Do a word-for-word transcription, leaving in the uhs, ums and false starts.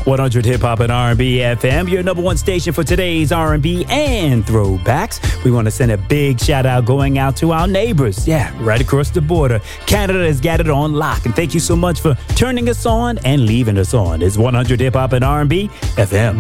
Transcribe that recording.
one hundred Hip Hop and R and B F M, your number one station for today's R and B and throwbacks. We want to send a big shout out going out to our neighbors. Yeah, right across the border. Canada has got it on lock. And thank you so much for turning us on and leaving us on. It's one hundred Hip Hop and R and B F M.